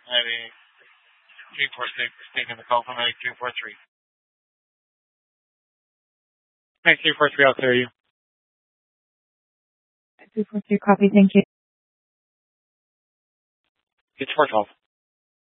Medic 346, taking the call from Medic 243. Medic 343, I'll clear you. 243, copy, thank you. It's 412.